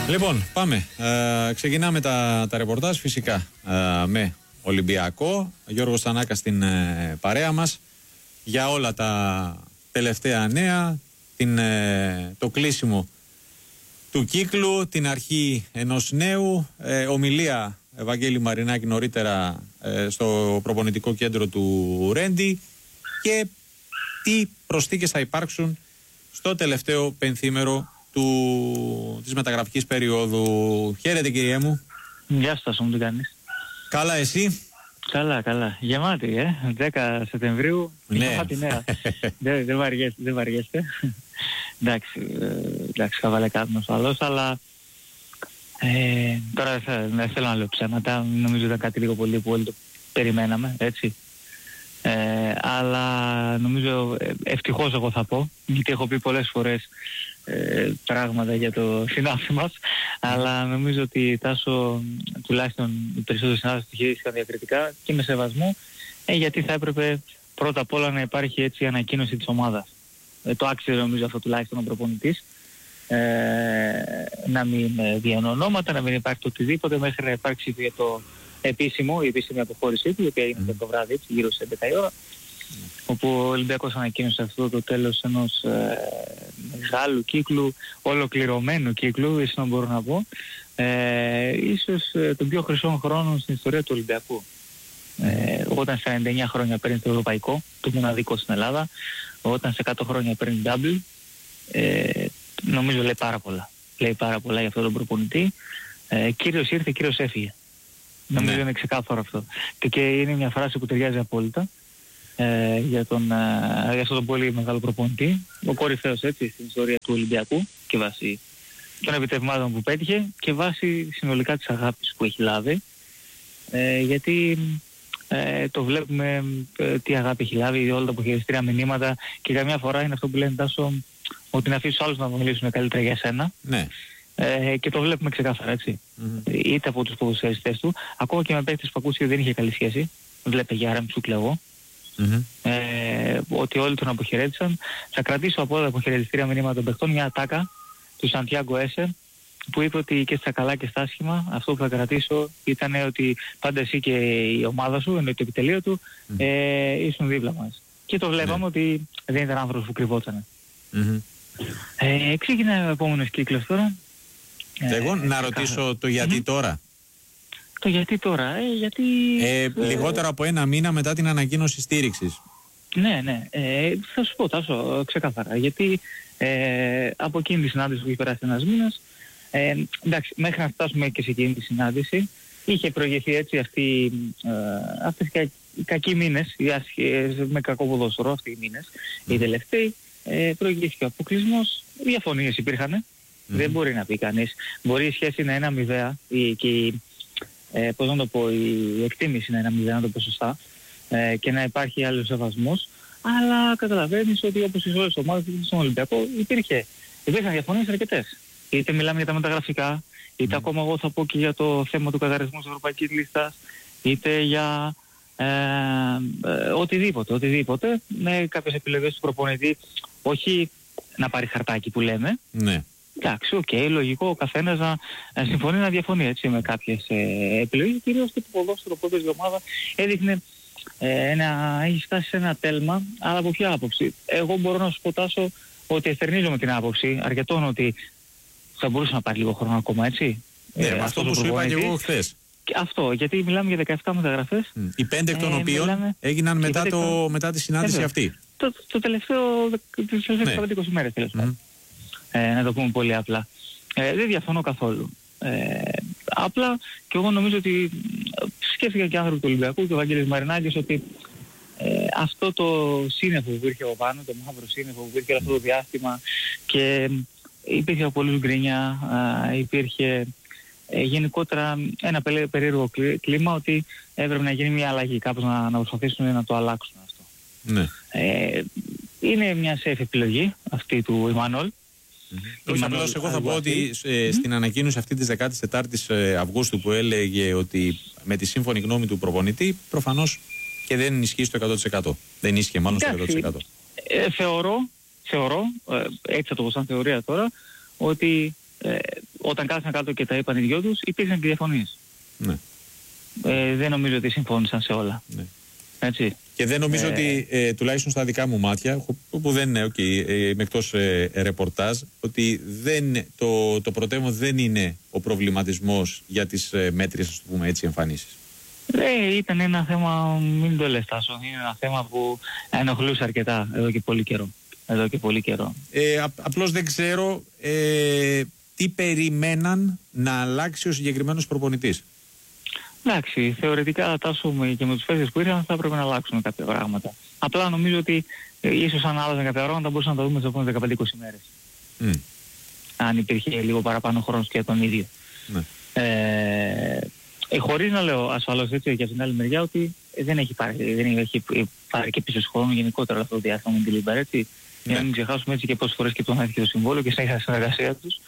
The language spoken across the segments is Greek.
Λοιπόν, πάμε. Ξεκινάμε τα ρεπορτάζ φυσικά με Ολυμπιακό. Γιώργος Θανάκας στην παρέα μας για όλα τα τελευταία νέα, το κλείσιμο του κύκλου, την αρχή ενός νέου, ομιλία Ευαγγέλη Μαρινάκη νωρίτερα στο προπονητικό κέντρο του Ρέντι και τι προσθήκες θα υπάρξουν στο τελευταίο πενθήμερο της μεταγραφικής περίοδου. Χαίρετε κύριε μου. Γεια σας, μου τι κάνεις? Καλά, εσύ? Καλά. Γεμάτη, 10 Σεπτεμβρίου. Ναι. Γεμάτη νέα. δεν βαριέστε. εντάξει, χαβάλε κάποιος άλλος, αλλά τώρα δεν θέλω να λέω ψέματα. Νομίζω ήταν κάτι λίγο πολύ που όλοι το περιμέναμε, έτσι. Αλλά νομίζω ευτυχώς εγώ θα πω, γιατί έχω πει πολλές φορές πράγματα για το συνάδελφο μας, αλλά νομίζω ότι Τάσο, τουλάχιστον οι περισσότεροι συνάδελφοι χειρίστηκαν διακριτικά και με σεβασμό, γιατί θα έπρεπε πρώτα απ' όλα να υπάρχει έτσι ανακοίνωση της ομάδας. Το άξιζε νομίζω αυτό τουλάχιστον ο προπονητής, να μην βγαίνουν ονόματα, να μην υπάρχει το οτιδήποτε μέχρι να υπάρξει το η επίσημη αποχώρησή του, η οποία έγινε το βράδυ, έτσι, γύρω στις 11 η ώρα, όπου ο Ολυμπιακός ανακοίνωσε αυτό το τέλος ενός μεγάλου κύκλου, ολοκληρωμένου κύκλου, ίσως να μπορώ να πω, ίσως των πιο χρυσών χρόνων στην ιστορία του Ολυμπιακού. Όταν σε 99 χρόνια παίρνει το ευρωπαϊκό, το μοναδικό στην Ελλάδα, όταν σε 100 χρόνια παίρνει double, νομίζω λέει πάρα πολλά. Λέει πάρα πολλά για αυτόν τον προπονητή. Κύριος ήρθε, κύριος έφυγε. Νομίζω είναι ξεκάθαρο αυτό. Και είναι μια φράση που ταιριάζει απόλυτα για αυτόν τον πολύ μεγάλο προπονητή. Ο κορυφαίος έτσι στην ιστορία του Ολυμπιακού και βάσει των επιτευγμάτων που πέτυχε και βάσει συνολικά της αγάπης που έχει λάβει. Γιατί το βλέπουμε τι αγάπη έχει λάβει, όλα τα αποχειριστήρια μηνύματα και καμιά φορά είναι αυτό που λένε Τάσο, ότι να αφήσεις άλλους να μιλήσουν καλύτερα για σένα. Ναι. Και το βλέπουμε ξεκάθαρα, έτσι. Είτε από τους ποδοσφαιριστές του, ακόμα και με παίκτες που ακούσει δεν είχε καλή σχέση. Βλέπε για Ρέμψου κλαιγό. Ότι όλοι τον αποχαιρέτησαν. Θα κρατήσω από όλα τα αποχαιρετιστήρια μηνύματα των παιχτών μια ατάκα του Σαντιάγκο Έσερ, που είπε ότι και στα καλά και στα άσχημα αυτό που θα κρατήσω ήταν ότι πάντα εσύ και η ομάδα σου, ενώ το επιτελείο του, ήσουν δίπλα μας. Και το βλέπαμε ότι δεν ήταν άνθρωπος που κρυβότανε. Ξεκινάει ο επόμενος κύκλος τώρα. Εγώ να ρωτήσω το γιατί τώρα. Το γιατί τώρα, γιατί... λιγότερο από ένα μήνα μετά την ανακοίνωση στήριξης. Ναι. Θα σου πω Τάσο ξεκάθαρα. Γιατί από εκείνη τη συνάντηση που είχε περάσει ένας μήνας, εντάξει, μέχρι να φτάσουμε και σε εκείνη τη συνάντηση, είχε προηγηθεί έτσι αυτές οι κακοί μήνες, με κακό ποδόσφαιρο αυτοί οι μήνες, οι τελευταίοι, προηγήθηκε ο αποκλεισμός, διαφωνίες υπήρχαν. Δεν μπορεί να πει κανείς. Μπορεί η σχέση να είναι αμοιβαία και η εκτίμηση να είναι αμοιβαία, να το πω σωστά, και να υπάρχει άλλος σεβασμός, αλλά καταλαβαίνεις ότι όπως σε όλες τις ομάδες στον Ολυμπιακό υπήρχαν διαφωνίες αρκετές. Είτε μιλάμε για τα μεταγραφικά, είτε ακόμα εγώ θα πω και για το θέμα του καθαρισμού της ευρωπαϊκής λίστας, είτε για οτιδήποτε, με κάποιες επιλογές του προπονητή, όχι να πάρει χαρτάκι που λέμε. Ναι. Εντάξει, λογικό ο καθένας να συμφωνεί, να διαφωνεί έτσι με κάποιες επιλογές. Κυρίως και το ποδόσφαιρο που έπαιζε η ομάδα έδειχνε να έχει φτάσει σε ένα τέλμα, αλλά από ποια άποψη? Εγώ μπορώ να σου πω Τάσο ότι εστερνίζομαι την άποψη αρκετών ότι θα μπορούσε να πάρει λίγο χρόνο ακόμα, έτσι. Αυτό που σου είπα και εγώ χθες. Αυτό, γιατί μιλάμε για 17 μεταγραφές. Οι 5 εκ των οποίων έγιναν μετά τη συνάντηση αυτή. Το τελευταίο, τις τελευταίες 20 μέρες τέλος πάντων. Να το πούμε πολύ απλά. Δεν διαφωνώ καθόλου. Απλά και εγώ νομίζω ότι σκέφτηκα και άνθρωποι του Ολυμπιακού και ο Ευαγγέλης Μαρινάκης ότι αυτό το σύννεφο που υπήρχε από πάνω, το μαύρο σύννεφο που υπήρχε αυτό το διάστημα και υπήρχε από πολλούς γκρίνια, υπήρχε γενικότερα ένα περίεργο κλίμα ότι έπρεπε να γίνει μια αλλαγή, κάπως να προσπαθήσουν να το αλλάξουν αυτό. Ναι. Είναι μια safe επιλογή αυτή του Ιμανόλ. Όχι, απλώς εγώ θα πω ότι στην ανακοίνωση αυτή της 14ης Αυγούστου που έλεγε ότι με τη σύμφωνη γνώμη του προπονητή, προφανώς και δεν ισχύει στο 100%. Δεν ίσχυε μάλλον στο 100%. Θεωρώ, έτσι θα το πω σαν θεωρία τώρα, ότι όταν κάθισαν κάτω και τα είπαν οι δυο τους, υπήρχαν και διαφωνίες. Ναι. Δεν νομίζω ότι συμφώνησαν σε όλα. Ναι. Έτσι. Και δεν νομίζω ότι, τουλάχιστον στα δικά μου μάτια, που δεν είναι, είμαι εκτός ρεπορτάζ, ότι το πρωτεύον δεν είναι ο προβληματισμός για τις μέτριες, ας το πούμε έτσι, εμφανίσεις. Ήταν ένα θέμα, μην το λες Τάσο, είναι ένα θέμα που ενοχλούσε αρκετά εδώ και πολύ καιρό. Απλώς δεν ξέρω τι περιμέναν να αλλάξει ο συγκεκριμένος προπονητής. Εντάξει, θεωρητικά Τάσο και με τους παίκτες που ήρθαν θα έπρεπε να αλλάξουν κάποια πράγματα. Απλά νομίζω ότι ίσως αν άλλαζαν κάποια πράγματα θα μπορούσαμε να τα δούμε στις επόμενες 15-20 μέρες. Αν υπήρχε λίγο παραπάνω χρόνος και για τον ίδιο. Ναι. Χωρίς να λέω ασφαλώς έτσι και από την άλλη μεριά ότι δεν έχει πάρει και πίσω χρόνο γενικότερα αυτό το διάστημα με την Λίμπερ, έτσι. Για να μην ξεχάσουμε έτσι και πόσες φορές και τον έθηκε το συμβόλαιο και συνέχεια συνεργασία τους.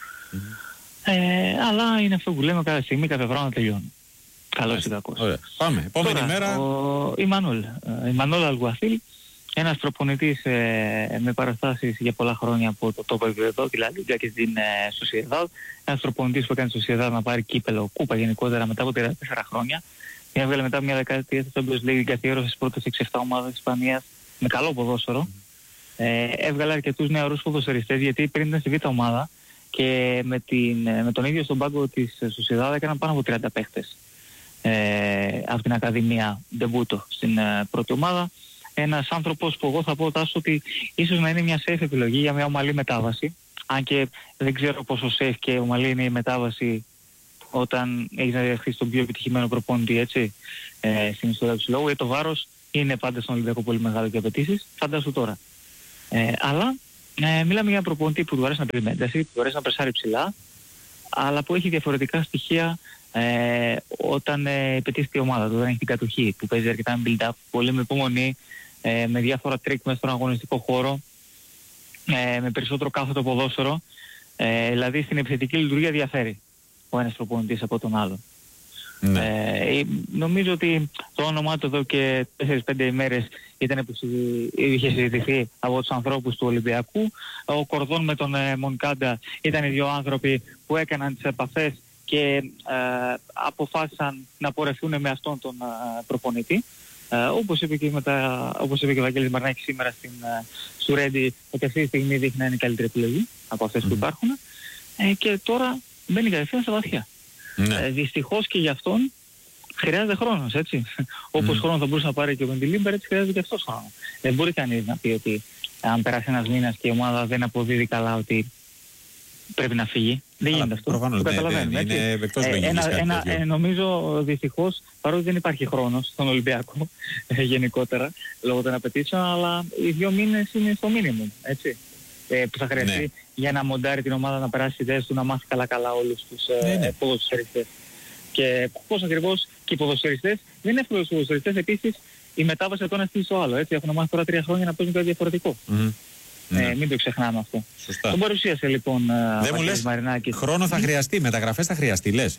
Αλλά είναι αυτό που λέμε κάθε στιγμή, κάθε βράδυ να τελειώνει. Καλώς ή κακώς. Πάμε. Επόμενη μέρα. Ο Ιμανόλ Αλγουαθίλ, ένας προπονητής με παραστάσεις για πολλά χρόνια από το τόπο επίπεδο, δηλαδή και στην Σοσιεδάδ. Ένας προπονητής που έκανε στη Σοσιεδάδ να πάρει κύπελο, κούπα γενικότερα μετά από 34 χρόνια. Και έβγαλε μετά μια δεκαετία στο Champions League καθιέρωσε στις πρώτες 6-7 ομάδες της Ισπανίας με καλό ποδόσφαιρο. Έβγαλε αρκετούς νεαρούς ποδοσφαιριστές γιατί πριν ήταν στη Β' ομάδα και με τον ίδιο στον πάγκο της Σοσιεδάδ έκαναν πάνω από 30 παίχτες από την Ακαδημία Ντεμπούτο στην πρώτη ομάδα. Ένας άνθρωπος που εγώ θα πω Τάσο ότι ίσως να είναι μια safe επιλογή για μια ομαλή μετάβαση, αν και δεν ξέρω πόσο safe και ομαλή είναι η μετάβαση όταν έχεις να διαχθείς τον πιο επιτυχημένο προπονητή, έτσι, στην ιστορία του συλλόγου, γιατί το βάρος είναι πάντα στον Ολυμπιακό πολύ μεγάλο και απαιτήσεις, φαντάσου τώρα. Αλλά μιλάμε για ένα προπονητή που του αρέσει να περιμένταση, που του αρέσει να περσάρει ψηλά, αλλά που έχει διαφορετικά στοιχεία όταν πετύχει η ομάδα του, όταν έχει την κατοχή, που παίζει αρκετά με build-up, πολύ με υπομονή, με διάφορα τρίκ μέσα στον αγωνιστικό χώρο, με περισσότερο κάθετο ποδόσφαιρο, δηλαδή στην επιθετική λειτουργία διαφέρει ο ένας προπονητής από τον άλλο. Ναι. Νομίζω ότι το όνομά του εδώ και 4-5 ημέρες ήταν που είχε συζητηθεί από τους ανθρώπους του Ολυμπιακού. Ο Κορδόν με τον Μονκάντα ήταν οι δύο άνθρωποι που έκαναν τις επαφές και αποφάσισαν να πορευτούν με αυτόν τον προπονητή. Όπως είπε και ο Βαγγέλης Μαρνάκης σήμερα στην Σουρέντι, ότι αυτή τη στιγμή δείχνει να είναι η καλύτερη επιλογή από αυτές που υπάρχουν. Και τώρα μπαίνει κατευθείαν στα βαθιά. Δυστυχώς και για αυτόν χρειάζεται χρόνος, έτσι. Όπως χρόνο θα μπορούσε να πάρει και ο Μεντιλίμπερ, έτσι χρειάζεται και αυτός χρόνο. Δεν μπορεί κανείς να πει ότι αν περάσει ένας μήνας και η ομάδα δεν αποδίδει καλά ότι πρέπει να φύγει. Δεν γίνεται αυτό. Προφανώς είναι εκτός λογικής. Νομίζω δυστυχώς, παρότι δεν υπάρχει χρόνος στον Ολυμπιακό γενικότερα λόγω των απαιτήσεων, αλλά οι 2 μήνες είναι στο μίνιμουμ, έτσι. Που θα χρειαστεί για να μοντάρει την ομάδα, να περάσει ιδέες του, να μάθει καλά όλους τους ποδοσφαιριστές. Και πώς ακριβώς και οι ποδοσφαιριστές, δεν είναι εύκολο στους ποδοσφαιριστές επίσης η μετάβαση από το ένα στυλ στο άλλο. Έτσι, έχουν μάθει τώρα 3 χρόνια να παίζουν κάτι διαφορετικό. Μην το ξεχνάμε αυτό. Σωστά. Τον παρουσίασε λοιπόν δεν μου λες, Μαρινάκη. Χρόνο θα χρειαστεί, μεταγραφές θα χρειαστεί, λες.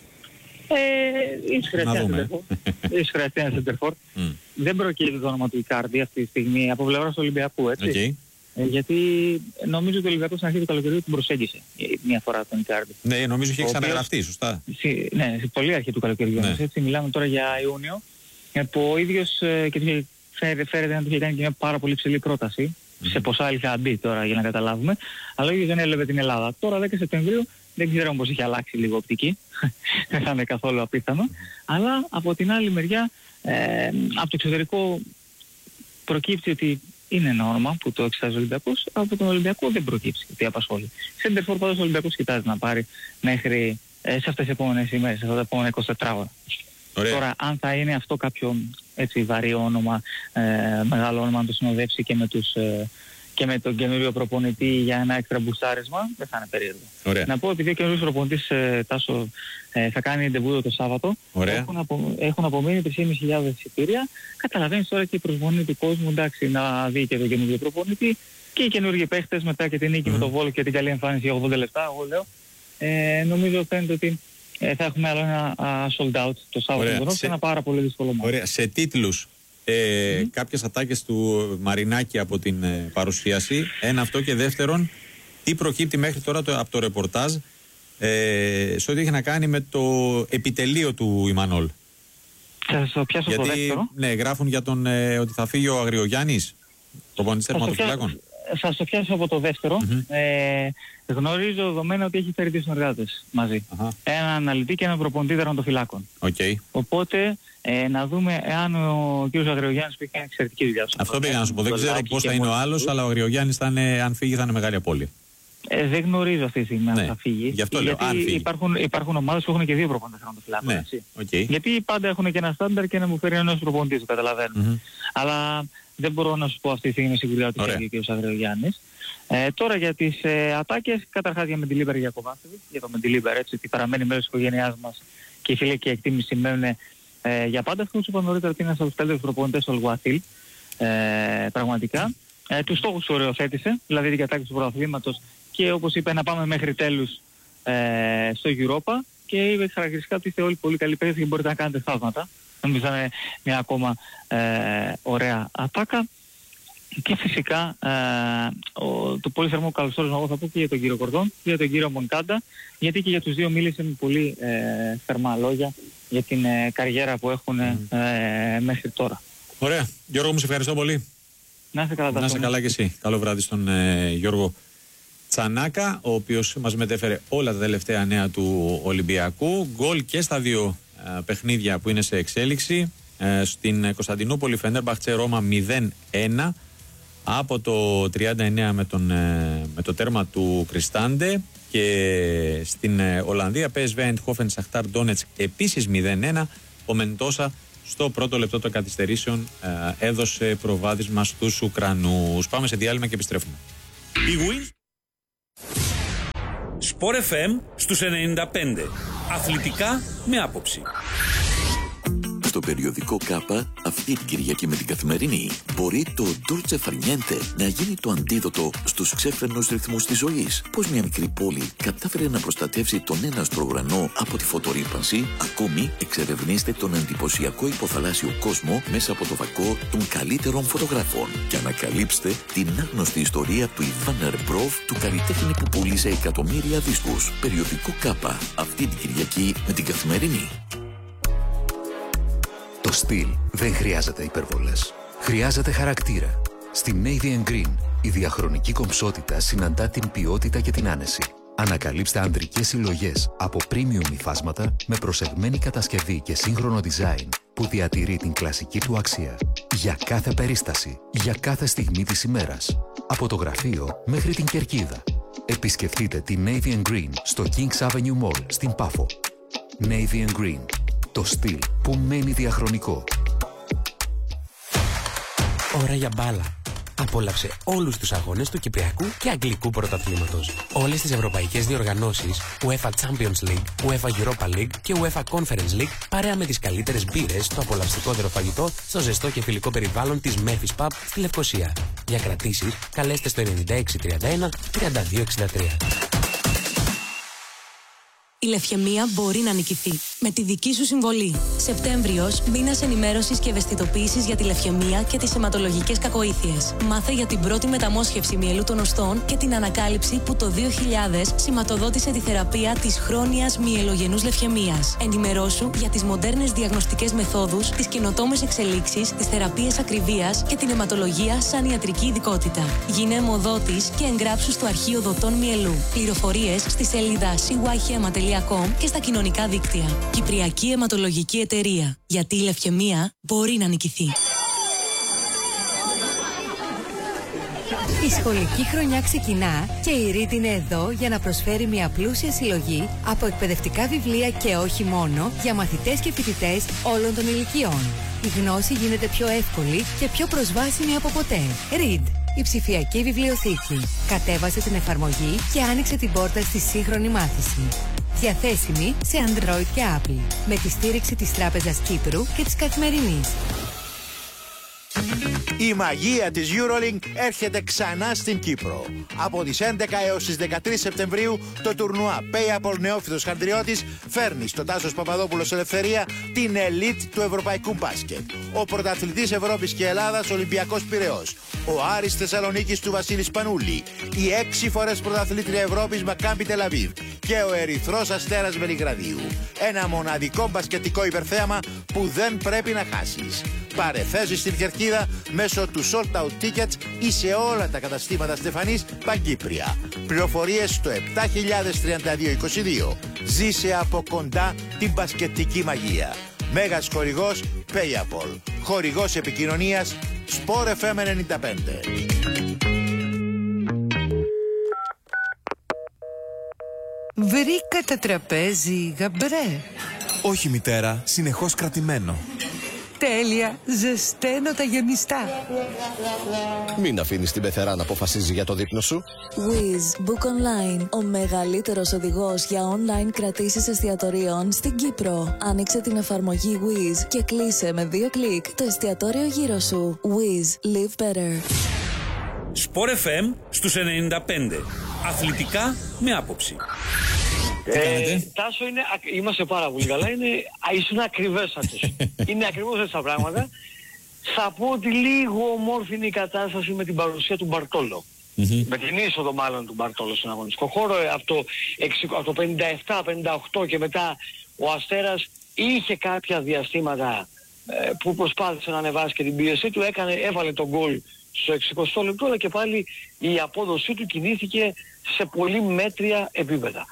Ίσως χρειαστεί ένα σεντερφόρ. Δεν προκύπτει το όνομα του Ικάρντι αυτή τη στιγμή από πλευράς του Ολυμπιακού, έτσι. Γιατί νομίζω ότι ο Ολυμπιακός στην αρχή του καλοκαιριού την προσέγγισε μια φορά τον Ικάρντι. Ναι, νομίζω είχε ξαναγραφτεί, σωστά. Ναι, σε πολύ αρχή του καλοκαιριού. Ναι. Έτσι, μιλάμε τώρα για Ιούνιο, που ο ίδιος και φέρεται να του είχε κάνει και μια πάρα πολύ ψηλή πρόταση. Σε ποσά είχε αντί τώρα για να καταλάβουμε, αλλά ο ίδιος δεν έλαβε την Ελλάδα. Τώρα 10 Σεπτεμβρίου δεν ξέρω πώς είχε αλλάξει λίγο οπτική, δεν θα είναι καθόλου απίθανο, αλλά από την άλλη μεριά από το εξωτερικό προκύπτει ότι είναι ένα όνομα που το εξετάζει ο Ολυμπιακός, από τον Ολυμπιακό δεν προκύψει ότι απασχόλει. Σέντερφορ πάντως ο Ολυμπιακός κοιτάζει να πάρει μέχρι σε αυτές τις επόμενες ημέρες, σε αυτά τα επόμενα 24 ώρα. Ωραία. Τώρα, αν θα είναι αυτό κάποιο έτσι βαρύ όνομα, μεγάλο όνομα να το συνοδεύσει και με τον καινούριο προπονητή για ένα έξτρα μπουστάρισμα, δεν θα είναι περίεργο. Ωραία. Να πω, επειδή ο καινούριος προπονητής Τάσο θα κάνει ντεμπούτο το Σάββατο, έχουν απομείνει 3.500 εισιτήρια. Καταλαβαίνεις τώρα και η προσμονή του κόσμου, εντάξει, να δει και τον καινούριο προπονητή και οι καινούργιοι παίχτες μετά και την νίκη με τον Βόλο και την καλή εμφάνιση για 80 λεπτά, εγώ λέω. Νομίζω φαίνεται ότι θα έχουμε άλλο ένα sold out το Σάββατο και ένα πάρα πολύ δύσκολο μάτι. Ωραία. Σε τίτλους, κάποιες ατάκες του Μαρινάκη από την παρουσίαση. Ένα αυτό, και δεύτερον, τι προκύπτει μέχρι τώρα από το ρεπορτάζ σε ό,τι έχει να κάνει με το επιτελείο του Ιμανόλ. Θα το πιάσω το δεύτερο. Ναι, γράφουν για τον ότι θα φύγει ο Αγριογιάννης, προπονητής τερματοφυλάκων. Θα το πιάσω από το δεύτερο. Γνωρίζω δεδομένα ότι έχει φέρει 2 συνεργάτες μαζί. Έναν αναλυτή και έναν προπονητή τερματοφυλάκων. Οπότε να δούμε εάν ο κ. Αγριογιάννης που έχει κάνει εξαιρετική δουλειά. Αυτό πήγα να σου πω. Δεν ξέρω πώς θα είναι ο άλλος, αλλά ο Αγριογιάννης αν φύγει θα είναι μεγάλη απώλεια. Δεν γνωρίζω αυτή τη στιγμή αν θα φύγει. Γι' αυτό λέω, αν φύγει. Υπάρχουν ομάδες που έχουν και 2 προπονητές τερματοφυλάκων. Ναι, γιατί πάντα έχουν και ένα στάνταρ και να μου φέρει ένας προπονητής, το καταλαβαίνω. Αλλά δεν μπορώ να σου πω αυτή τη στιγμή σίγουρα ότι φύγει ο κ. Αγριογιάννης. Τώρα για τις ατάκες, καταρχάς για Μεντιλίμπερ για Κοβάσεβιτς, για το Μεντιλίμπερ, έτσι, ότι παραμένει μέρος της οικογένειάς μας και η φίλη και η εκτίμηση μένουν για πάντα. Αυτό που είπα νωρίτερα ότι είναι ένας από τους καλύτερους προπονητές στο Αλγουαθίλ, πραγματικά. Τους στόχους του οριοθέτησε, δηλαδή την κατάκτηση του πρωταθλήματος και όπως είπε να πάμε μέχρι τέλους στο Europa και είπε χαρακτηριστικά ότι είστε όλοι πολύ καλοί παίκτες και μπορείτε να κάνετε θαύματα. Νομίζω είναι μια ακόμα ωραία ατάκα. Και φυσικά το πολύ θερμό καλωσόρισμα εγώ θα πω και για τον κύριο Κορδόν και για τον κύριο Μονκάντα, γιατί και για τους δύο μίλησε με πολύ θερμά λόγια για την καριέρα που έχουν μέχρι τώρα. Ωραία. Γιώργο, μου σε ευχαριστώ πολύ. Να είσαι καλά. Να είσαι καλά και εσύ. Καλό βράδυ στον Γιώργο Τσανάκα, ο οποίος μας μετέφερε όλα τα τελευταία νέα του Ολυμπιακού. Γκολ και στα 2 παιχνίδια που είναι σε εξέλιξη. Στην Κωνσταντινούπολη Φενέρμπαχτσε Ρώμα 0-1 από το 39 με το τέρμα του Κριστάντε, και στην Ολλανδία PSV Eindhoven Σαχτάρ Ντόνετσκ επίσης 0-1. Ο Μεντόσα στο πρώτο λεπτό των καθυστερήσεων έδωσε προβάδισμα στους Ουκρανούς. Πάμε σε διάλειμμα και επιστρέφουμε. Sport FM στους 95. Αθλητικά με άποψη. Στο περιοδικό ΚΑΠΑ, αυτή την Κυριακή με την Καθημερινή, μπορεί το Dolce Far Niente να γίνει το αντίδοτο στους ξέφρενους ρυθμούς της ζωής. Πώς μια μικρή πόλη κατάφερε να προστατεύσει τον έναστρο ουρανό από τη φωτορύπανση. Ακόμη, εξερευνήστε τον εντυπωσιακό υποθαλάσσιο κόσμο μέσα από το βακό των καλύτερων φωτογράφων και ανακαλύψτε την άγνωστη ιστορία του Ιβάν Ερμπρόβ, του καλλιτέχνη που πούλησε εκατομμύρια δίσκους. Περιοδικό ΚΑΠΑ, αυτή την Κυριακή με την Καθημερινή. Το στυλ δεν χρειάζεται υπερβολές. Χρειάζεται χαρακτήρα. Στη Navy & Green η διαχρονική κομψότητα συναντά την ποιότητα και την άνεση. Ανακαλύψτε ανδρικές συλλογές από premium υφάσματα με προσεγμένη κατασκευή και σύγχρονο design που διατηρεί την κλασική του αξία. Για κάθε περίσταση, για κάθε στιγμή της ημέρας. Από το γραφείο μέχρι την κερκίδα. Επισκεφτείτε τη Navy & Green στο Kings Avenue Mall στην Πάφο. Navy & Green. Το στυλ που μένει διαχρονικό. Ώρα για μπάλα. Απόλαυσε όλους τους αγώνες του Κυπριακού και Αγγλικού πρωταθλήματος. Όλες τις ευρωπαϊκές διοργανώσεις, UEFA Champions League, UEFA Europa League και UEFA Conference League, παρέα με τις καλύτερες μπύρες, το απολαυστικότερο φαγητό, στο ζεστό και φιλικό περιβάλλον της Memphis Pub στη Λευκοσία. Για κρατήσεις, καλέστε στο 9631 3263. Η λευκαιμία μπορεί να νικηθεί με τη δική σου συμβολή. Σεπτέμβριος, μήνας ενημέρωσης και ευαισθητοποίησης για τη λευκαιμία και τις αιματολογικές κακοήθειες. Μάθε για την πρώτη μεταμόσχευση μυελού των οστών και την ανακάλυψη που το 2000 σηματοδότησε τη θεραπεία της χρόνιας μυελογενούς λευκαιμίας. Ενημερώσου για τις μοντέρνες διαγνωστικές μεθόδους, τις καινοτόμες εξελίξεις, τις θεραπείες ακριβίας και την αιματολογία σαν ιατρική ειδικότητα. Γίνε αιμοδότης και εγγράψου στο αρχείο δοτών μυελού. Πληροφορίες στη σελίδα cyhema.com και στα κοινωνικά δίκτυα. Κυπριακή Αιματολογική Εταιρεία. Γιατί η λευκαιμία μπορεί να νικηθεί. Η σχολική χρονιά ξεκινά και η Read είναι εδώ για να προσφέρει μια πλούσια συλλογή από εκπαιδευτικά βιβλία και όχι μόνο για μαθητές και φοιτητές όλων των ηλικιών. Η γνώση γίνεται πιο εύκολη και πιο προσβάσιμη από ποτέ. Read, η ψηφιακή βιβλιοθήκη. Κατέβασε την εφαρμογή και άνοιξε την πόρτα στη σύγχρονη μάθηση. Διαθέσιμη σε Android και Apple, με τη στήριξη της Τράπεζας Κύπρου και της Καθημερινής. Η μαγεία της EuroLink έρχεται ξανά στην Κύπρο. Από τις 11 έως τις 13 Σεπτεμβρίου το τουρνουά Payapal Νεόφυτος Χαντριώτης φέρνει στον Τάσος Παπαδόπουλος Ελευθερία την ελίτ του ευρωπαϊκού μπάσκετ. Ο πρωταθλητής Ευρώπης και Ελλάδας Ολυμπιακός Πειραιώς. Ο Άρης Θεσσαλονίκης του Βασίλη Σπανούλη. Η 6 φορές πρωταθλήτρια Ευρώπης Μακάμπι Τελαβίβ. Και ο Ερυθρός Αστέρας Βελιγραδίου. Ένα μοναδικό μπασκετικό υπερθέαμα που δεν πρέπει να χάσεις. Πάρε θέση στην κερκίδα μέσω του Sold Out Tickets ή σε όλα τα καταστήματα Στεφανής Παγκύπρια. Πληροφορίες στο 703222. Ζήσε από κοντά την μπασκετική μαγεία. Μέγας χορηγός Payapal. Χορηγός επικοινωνίας Sport FM 95. Βρήκα τα τραπέζι γαμπρέ. Όχι μητέρα, συνεχώς κρατημένο. Τέλεια, ζεσταίνω τα γεμιστά. Μην αφήνεις την πεθερά να αποφασίζει για το δείπνο σου. Wizz Book Online, ο μεγαλύτερος οδηγός για online κρατήσεις εστιατορίων στην Κύπρο. Άνοιξε την εφαρμογή Wizz και κλείσε με 2 κλικ το εστιατόριο γύρω σου. Wizz, live better. Sport FM στους 95. Αθλητικά με άποψη. Τάσο, είμαστε πάρα πολύ καλά. Ήσουν ακριβέστατος. Είναι ακριβώς έτσι τα πράγματα. Θα πω ότι λίγο ομόρφη είναι η κατάσταση με την παρουσία του Μπαρτόλο. Με την είσοδο μάλλον του Μπαρτόλο στον αγωνιστικό χώρο. Από το 57-58 και μετά ο Αστέρας είχε κάποια διαστήματα που προσπάθησε να ανεβάσει και την πίεσή του. Έβαλε τον γκολ στο 60 λεπτό, αλλά και πάλι η απόδοσή του κινήθηκε σε πολύ μέτρια επίπεδα.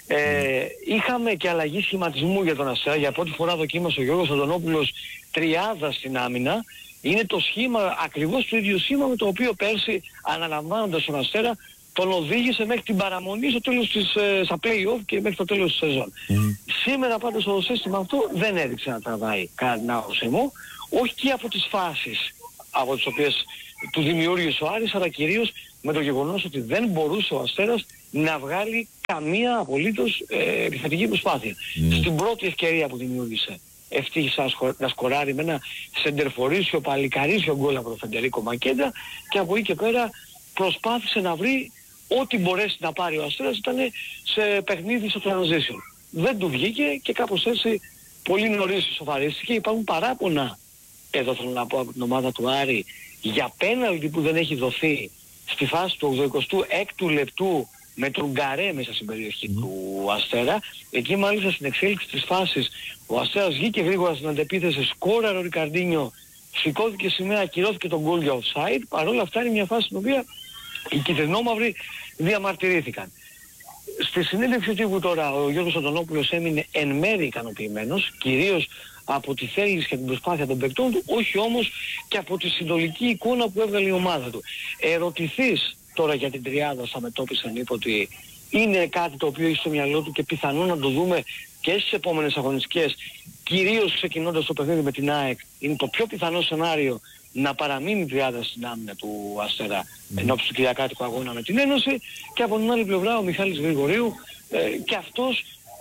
Είχαμε και αλλαγή σχηματισμού για τον Αστέρα. Για πρώτη φορά δοκίμασε ο Γιώργος Αντωνόπουλος τριάδα στην άμυνα. Είναι το σχήμα, ακριβώς το ίδιο σχήμα με το οποίο πέρσι, αναλαμβάνοντας τον Αστέρα, τον οδήγησε μέχρι την παραμονή στο τέλος στα play-off και μέχρι το τέλος της σεζόν. Σήμερα πάντως το σύστημα αυτό δεν έδειξε να τραβάει κατά την άποψή μου, όχι και από τις φάσεις από τις οποίες του δημιούργησε ο Άρης, αλλά κυρίως με το γεγονός ότι δεν μπορούσε ο Αστέρας να βγάλει καμία απολύτως επιθετική προσπάθεια. Στην πρώτη ευκαιρία που δημιούργησε ευτύχησε να σκοράρει με ένα σεντερφορίσιο, παλικαρίσιο γκολ από τον Φεντερίκο Μακέντα, και από εκεί και πέρα προσπάθησε να βρει ό,τι μπορέσει να πάρει ο Αστέρας. Ήταν σε παιχνίδι στο transition. Δεν του βγήκε και κάπως έτσι πολύ νωρίς σοβαρίστηκε. Υπάρχουν παράπονα, εδώ θέλω να πω, από την ομάδα του Άρη για πέναλτι που δεν έχει δοθεί στη φάση του 86ου λεπτού με τον Γκαρέ μέσα στην περιοχή του Αστέρα. Εκεί μάλιστα στην εξέλιξη της φάσης ο Αστέρας βγήκε γρήγορα στην αντεπίθεση, σκόραρε ο Ρικαρντίνιο, σηκώθηκε σημαία, ακυρώθηκε τον γκολ για offside. Παρ' όλα αυτά είναι μια φάση στην οποία οι κυτρινόμαυροι διαμαρτυρήθηκαν. Στη συνέντευξη τύπου τώρα ο Γιώργος Αντωνόπουλος έμεινε εν μέρει ικανοποιημένος, κυρίως από τη θέληση και την προσπάθεια των παικτών του, όχι όμως και από τη συνολική εικόνα που έβγαλε η ομάδα του. Ερωτηθείς τώρα για την τριάδα στα μετώπισαν, είπε ότι είναι κάτι το οποίο έχει στο μυαλό του και πιθανόν να το δούμε και στις επόμενες αγωνιστικές, κυρίως ξεκινώντας το παιχνίδι με την ΑΕΚ. Είναι το πιο πιθανό σενάριο να παραμείνει η τριάδα στην άμυνα του Αστέρα ενώπιση του κυριακάτικου αγώνα με την Ένωση. Και από την άλλη πλευρά ο Μιχάλης Γρηγορίου και αυτός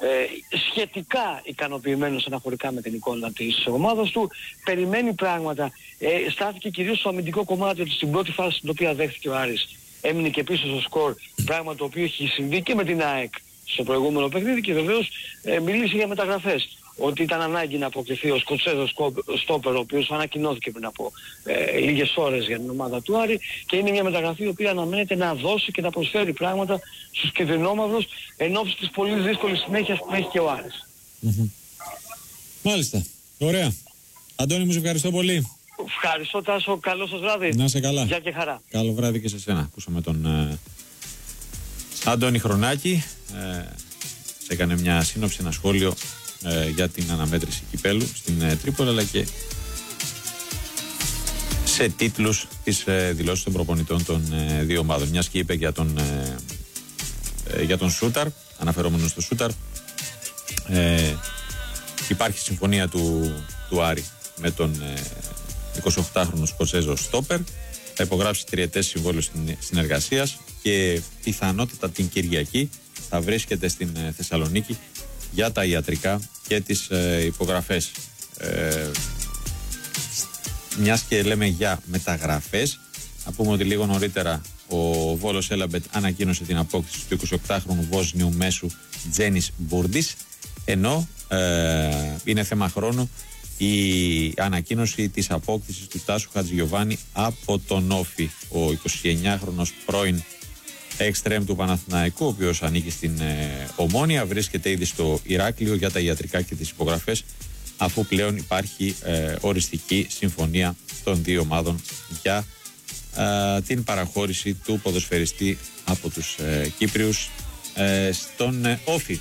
σχετικά ικανοποιημένος αναφορικά με την εικόνα της ομάδας του, περιμένει πράγματα, στάθηκε κυρίως στο αμυντικό κομμάτι, ότι στην πρώτη φάση στην οποία δέχθηκε ο Άρης έμεινε και πίσω στο σκορ, πράγμα το οποίο έχει συμβεί και με την ΑΕΚ στο προηγούμενο παιχνίδι, και βεβαίως μιλήσει για μεταγραφές, ότι ήταν ανάγκη να αποκτηθεί ο Σκοτσέζος στόπερ, ο οποίος ανακοινώθηκε πριν από λίγες ώρες για την ομάδα του Άρη, και είναι μια μεταγραφή η οποία αναμένεται να δώσει και να προσφέρει πράγματα στους κεντρινόμαυρους εν ώψη της πολύ δύσκολης συνέχειας που έχει και ο Άρης. Μάλιστα. Ωραία. Αντώνη, μου σε ευχαριστώ πολύ. Ευχαριστώ, Τάσο. Καλό σας βράδυ. Να είσαι καλά. Γεια και χαρά. Καλό βράδυ και σε σένα. Ακούσαμε τον Αντώνη Χρονάκη. Έκανε μια σύνοψη, ένα σχόλιο για την αναμέτρηση κυπέλου στην Τρίπολη, αλλά και σε τίτλους τις δηλώσεις των προπονητών των δύο ομάδων. Μιας και είπε για τον Σούταρ, αναφερόμενο στο Σούταρ, υπάρχει συμφωνία του Άρη με τον 28χρονο Σκοτσέζο στόπερ. Θα υπογράψει τριετές συμβόλαιο συνεργασίας και πιθανότητα την Κυριακή θα βρίσκεται στην Θεσσαλονίκη για τα ιατρικά και τις υπογραφές. μιας και λέμε για μεταγραφές, να πούμε ότι λίγο νωρίτερα ο Βόλος Έλαμπετ ανακοίνωσε την απόκτηση του 28χρονου Βόσνιου μέσου Τζένις Μπούρντις, ενώ είναι θέμα χρόνου η ανακοίνωση της απόκτησης του Τάσου Χατζηγιοβάνη από τον Όφη. Ο 29χρονος πρώην εξτρέμ του Παναθηναϊκού, ο οποίος ανήκει στην Ομόνια, βρίσκεται ήδη στο Ηράκλειο για τα ιατρικά και τις υπογραφές, αφού πλέον υπάρχει οριστική συμφωνία των δύο ομάδων για την παραχώρηση του ποδοσφαιριστή από τους Κύπριους στον Όφη.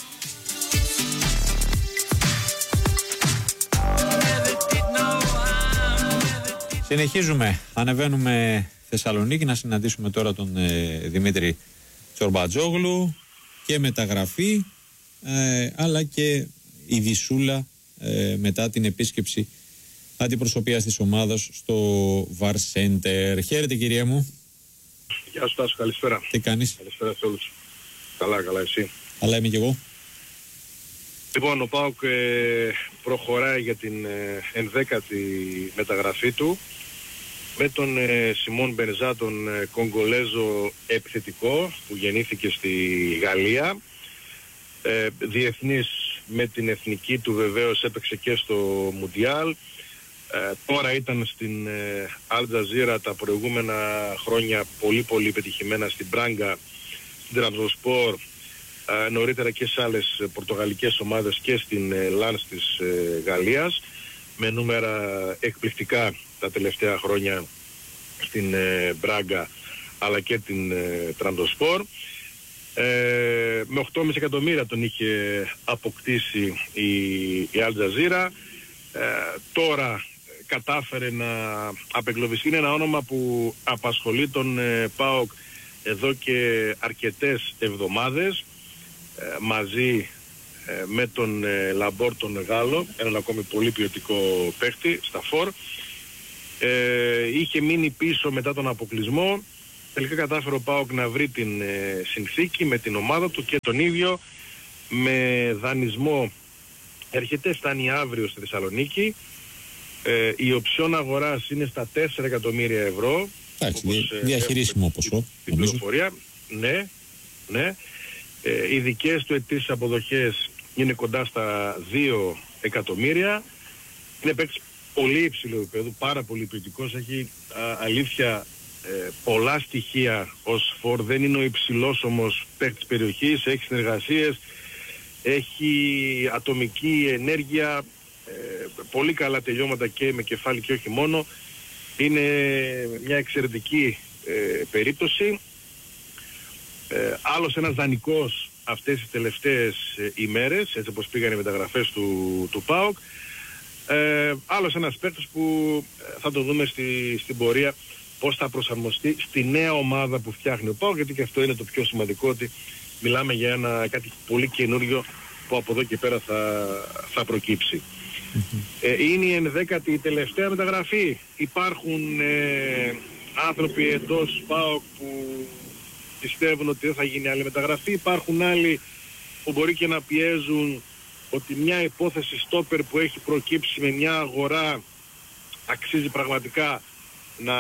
Συνεχίζουμε, ανεβαίνουμε Θεσσαλονίκη να συναντήσουμε τώρα τον Δημήτρη Τσορμπατζόγλου, και μεταγραφή αλλά και η Δυσούλα μετά την επίσκεψη αντιπροσωπείας της ομάδας στο VAR Center. Χαίρετε κυρία μου. Γεια σου Τάσο, καλησπέρα. Τι κάνεις? Καλησπέρα σε όλους. Καλά, καλά, εσύ? Καλά είμαι κι εγώ. Λοιπόν, ο ΠΑΟΚ προχωράει για την 11η μεταγραφή του με τον Σιμών Μπενζά, τον Κογκολέζο επιθετικό που γεννήθηκε στη Γαλλία. Διεθνής με την εθνική του, βεβαίως έπαιξε και στο Μουντιάλ. Τώρα ήταν στην Al Jazeera τα προηγούμενα χρόνια πολύ πετυχημένα στην Μπράγκα, στην Τραμπζονσπορ, νωρίτερα και σε άλλες πορτογαλικές ομάδες και στην Λανς της Γαλλίας, με νούμερα εκπληκτικά τα τελευταία χρόνια στην Μπράγκα αλλά και την Τραμπζονσπορ. Με 8,5 εκατομμύρια τον είχε αποκτήσει η Al Jazeera. Τώρα κατάφερε να απεγκλωβιστεί. Είναι ένα όνομα που απασχολεί τον ΠΑΟΚ εδώ και αρκετές εβδομάδες, μαζί με τον Λαμπόρ τον Γάλλο, έναν ακόμη πολύ ποιοτικό παίχτη στα φορ. Είχε μείνει πίσω μετά τον αποκλεισμό. Τελικά κατάφερε ο ΠΑΟΚ να βρει την συνθήκη με την ομάδα του και τον ίδιο με δανεισμό. Έρχεται, φτάνει αύριο στη Θεσσαλονίκη. Η οψιόν αγοράς είναι στα 4 εκατομμύρια ευρώ. Εντάξει, διαχειρίσιμο ποσό. Την πληροφορία. Ναι. Οι δικές του ετήσιες αποδοχές είναι κοντά στα 2 εκατομμύρια. Είναι παίκτης πολύ υψηλό επίπεδο, πάρα πολύ ποιοτικός. Έχει αλήθεια πολλά στοιχεία ως φορ. Δεν είναι ο υψηλός όμως παίκτης περιοχής. Έχει συνεργασίες, έχει ατομική ενέργεια, πολύ καλά τελειώματα και με κεφάλι και όχι μόνο. Είναι μια εξαιρετική περίπτωση. Άλλος ένας δανεικός αυτές τις τελευταίες ημέρες, έτσι όπως πήγαν οι μεταγραφές του ΠΑΟΚ. Άλλος ένας παίκτης που θα το δούμε στην πορεία πώς θα προσαρμοστεί στη νέα ομάδα που φτιάχνει ο ΠΑΟΚ, γιατί και αυτό είναι το πιο σημαντικό, ότι μιλάμε για κάτι πολύ καινούριο που από εδώ και πέρα θα προκύψει. Είναι η 11η, η τελευταία μεταγραφή. Υπάρχουν άνθρωποι εντός ΠΑΟΚ που πιστεύουν ότι δεν θα γίνει άλλη μεταγραφή. Υπάρχουν άλλοι που μπορεί και να πιέζουν ότι μια υπόθεση στόπερ που έχει προκύψει με μια αγορά αξίζει πραγματικά να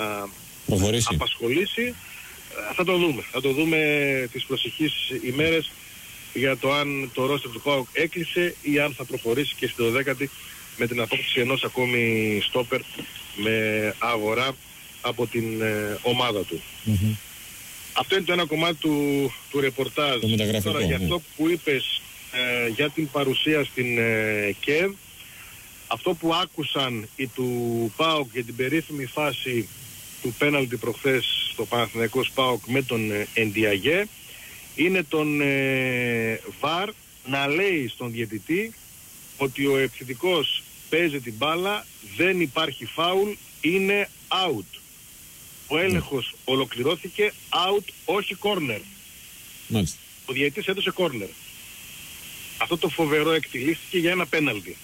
απασχολήσει. Θα το δούμε τις προσεχείς ημέρες για το αν το ρόστερ του ΠΑΟΚ έκλεισε ή αν θα προχωρήσει και στη 12η με την απόκτηση ενός ακόμη στόπερ με αγορά από την ομάδα του. Αυτό είναι το ένα κομμάτι του ρεπορτάζ. Τώρα για αυτό που είπες για την παρουσία στην ΚΕΒ, αυτό που άκουσαν οι του ΠΑΟΚ για την περίφημη φάση του πέναλτι προχθές στο Παναθηναϊκό ΠΑΟΚ με τον Εντιαγέ, είναι τον ΒΑΡ να λέει στον διαιτητή ότι ο επιθετικός παίζει την μπάλα, δεν υπάρχει φάουλ, είναι out. Ο έλεγχος ολοκληρώθηκε, out, όχι corner. Μάλιστα. Ο διαιτητής έδωσε corner. Αυτό το φοβερό εκτελήστηκε για ένα πέναλτι.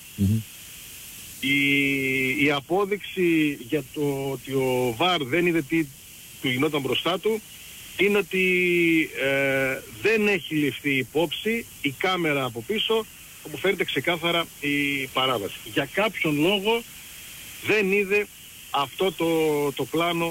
Η απόδειξη για το ότι ο ΒΑΡ δεν είδε τι του γινόταν μπροστά του είναι ότι δεν έχει ληφθεί υπόψη η κάμερα από πίσω, όπου φαίνεται ξεκάθαρα η παράβαση. Για κάποιον λόγο δεν είδε αυτό το πλάνο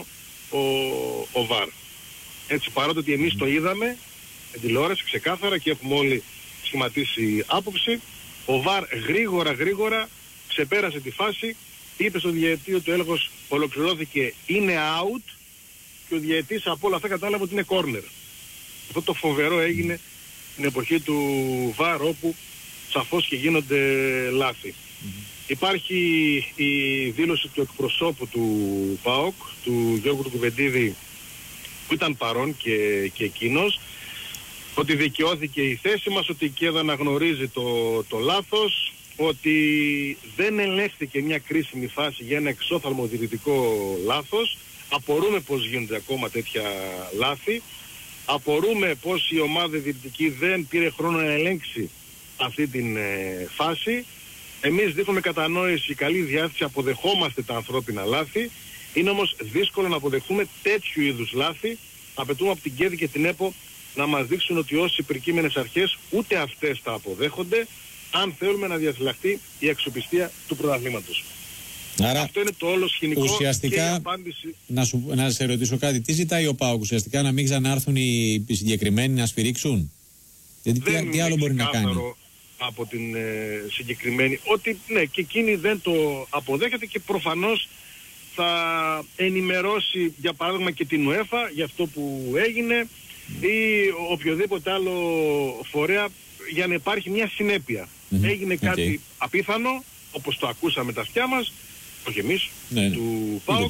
ο ΒΑΡ. Έτσι, παρότι εμείς το είδαμε στην τηλεόραση ξεκάθαρα και έχουμε όλοι σχηματίσει άποψη, ο ΒΑΡ γρήγορα ξεπέρασε τη φάση, είπε στο διαιτητή ότι ο έλεγχος ολοκληρώθηκε, είναι out, και ο διαιτητής από όλα αυτά κατάλαβε ότι είναι corner. Αυτό το φοβερό έγινε την εποχή του ΒΑΡ, όπου σαφώς και γίνονται λάθη. Υπάρχει η δήλωση του εκπροσώπου του ΠΑΟΚ, του Γιώργου του Κουβεντίδη, που ήταν παρόν και εκείνος, ότι δικαιώθηκε η θέση μας, ότι η ΚΕΔ αναγνωρίζει το λάθος, ότι δεν ελέγχθηκε μια κρίσιμη φάση για ένα εξόφθαλμο διαιτητικό λάθος. Απορούμε πως γίνονται ακόμα τέτοια λάθη. Απορούμε πως η ομάδα διαιτητική δεν πήρε χρόνο να ελέγξει αυτή την φάση. Εμείς δείχνουμε κατανόηση, καλή διάθεση, αποδεχόμαστε τα ανθρώπινα λάθη. Είναι όμως δύσκολο να αποδεχθούμε τέτοιου είδους λάθη. Απαιτούμε από την ΚΕΔ και την ΕΠΟ να μας δείξουν ότι όσοι υπερκείμενες αρχές ούτε αυτές τα αποδέχονται, αν θέλουμε να διαφυλαχθεί η αξιοπιστία του πρωταθλήματος. Άρα, αυτό είναι το όλο σκηνικό ουσιαστικά, και η απάντηση. Να σε ρωτήσω κάτι, τι ζητάει ο ΠΑΟΚ ουσιαστικά, να μην ξανάρθουν οι συγκεκριμένοι να σφυρίξουν? Γιατί τι άλλο μπορεί να κάνει? Από την συγκεκριμένη, ότι ναι, και εκείνη δεν το αποδέχεται και προφανώς θα ενημερώσει για παράδειγμα και την UEFA για αυτό που έγινε ή οποιοδήποτε άλλο φορέα, για να υπάρχει μια συνέπεια. Έγινε κάτι απίθανο, όπως το ακούσαμε τα αυτιά μας, όχι εμείς, του ΠΑΟΚ,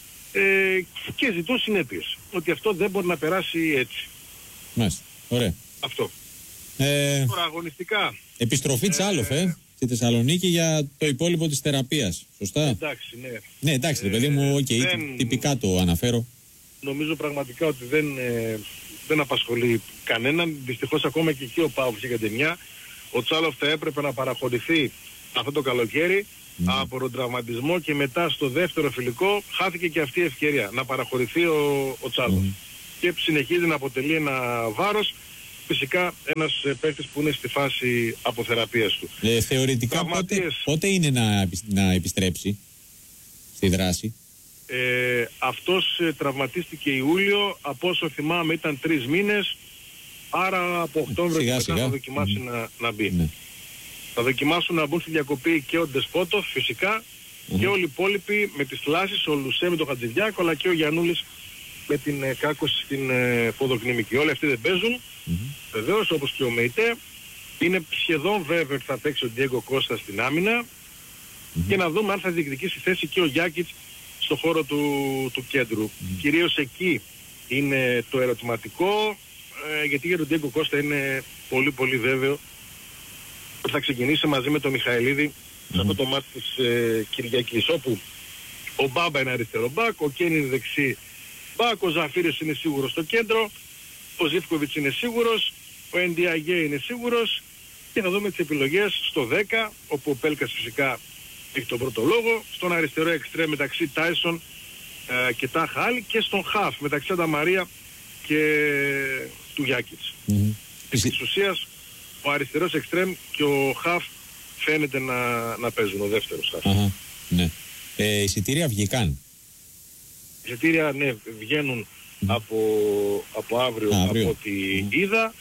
και ζητούν συνέπειες. Ότι αυτό δεν μπορεί να περάσει έτσι. Μάλιστα, ωραία. Αυτό. Τώρα αγωνιστικά. Επιστροφή Τσάλοφ, στη Θεσσαλονίκη για το υπόλοιπο της θεραπείας. Σωστά? Εντάξει, ναι. Ναι, εντάξει, παιδί μου, τυπικά το αναφέρω. Νομίζω πραγματικά ότι δεν απασχολεί κανέναν. Δυστυχώς ακόμα και εκεί ο ΠΑΟΚ είχε κατεμιά. Ο Τσάλοφ θα έπρεπε να παραχωρηθεί αυτό το καλοκαίρι από τον τραυματισμό και μετά στο δεύτερο φιλικό χάθηκε και αυτή η ευκαιρία να παραχωρηθεί ο Τσάλοφ. Και συνεχίζει να αποτελεί ένα βάρος. Φυσικά ένας παίκτης που είναι στη φάση αποθεραπείας του. Θεωρητικά πότε είναι να επιστρέψει στη δράση? Αυτός τραυματίστηκε Ιούλιο, από όσο θυμάμαι ήταν 3 μήνες, άρα από Οκτώβριο και μετά θα δοκιμάσει να μπει. Ναι. Θα δοκιμάσουν να μπουν στη διακοπή και ο Ντεσπότοφ φυσικά και όλοι οι υπόλοιποι με τις θλάσσεις, ο Λουσέ με τον Χατζηδιάκο, αλλά και ο Γιαννούλης με την κάκωση στην ποδοκνημική. Όλοι αυτοί δεν παίζουν, βεβαίως, όπως και ο Μεϊτέ. Είναι σχεδόν βέβαιο ότι θα παίξει ο Ντιέγκο Κώστα στην άμυνα και να δούμε αν θα διεκδικήσει θέση και ο Γιάκιτς στο χώρο του κέντρου. Κυρίως εκεί είναι το ερωτηματικό, γιατί για τον Ντιέγκο Κώστα είναι πολύ πολύ βέβαιο ότι θα ξεκινήσει μαζί με τον Μιχαηλίδη σε αυτό το μάτι της Κυριακής, όπου ο Μπάμπα είναι αριστερό μπακ, ο Κέν είναι δεξί μπακ, ο Ζαφύριος είναι σίγουρος στο κέντρο, ο Ζίβκοβιτς είναι σίγουρος, ο Εντιαγέ είναι σίγουρος, και θα δούμε τις επιλογές στο 10, όπου ο Πέλκας φυσικά έχει τον πρώτο λόγο, στον αριστερό εξτρέμ μεταξύ Τάισον και Τάχα Άλλη, και στον χαφ μεταξύ Ανταμαρία και του Γιάκιτς. Επί της ουσίας ο αριστερός εξτρέμ και ο χαφ φαίνεται να παίζουν, ο δεύτερος χαφ. Ναι. Εισιτήρια βγήκαν? Εισιτήρια, ναι, βγαίνουν από αύριο από ό,τι είδα.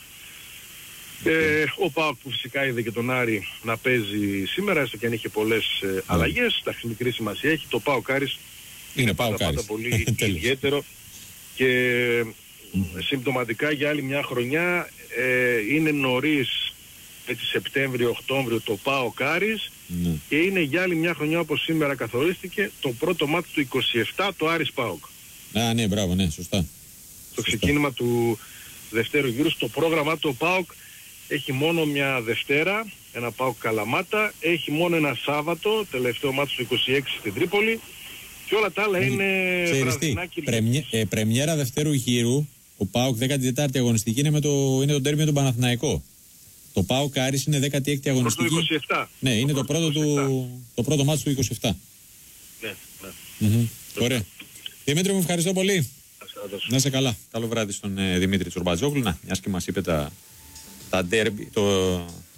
Ο ΠΑΟΚ που φυσικά είδε και τον Άρη να παίζει σήμερα, έστω και αν είχε πολλές αλλαγές, εντάξει, μικρή σημασία έχει. Το ΠΑΟΚ Άρης είναι πάντα πολύ ιδιαίτερο και συμπτωματικά για άλλη μια χρονιά. Είναι νωρίς, έτσι Σεπτέμβριο-Οκτώβριο, το ΠΑΟΚ Άρης, και είναι για άλλη μια χρονιά, όπως σήμερα καθορίστηκε, το πρώτο μάτι του 27, το Άρης ΠΑΟΚ. Ναι, μπράβο, ναι, σωστά. Το ξεκίνημα του δευτέρου γύρου. Στο πρόγραμμα του ΠΑΟΚ έχει μόνο μια Δευτέρα, ένα ΠΑΟΚ Καλαμάτα, έχει μόνο ένα Σάββατο, τελευταίο μάτι του 26 στην Τρίπολη, και όλα τα άλλα είναι βραδινά Κυριακής. Πρεμιέρα δευτέρου γύρου, ο ΠΑΟΚ 14η αγωνιστική είναι το ντέρμπι με τον Παναθηναϊκό. Το ΠΑΟΚ Άρης είναι 16η αγωνιστική. Το 27. Ναι, είναι το πρώτο μάτι του 27. Ναι. Ωραία. Δημήτρη, μου ευχαριστώ πολύ. Να είσαι καλά. Καλό βράδυ στον Δημήτρη Τσουρμπατζόγλου. Μιας και μας είπε τα ντέρμπι,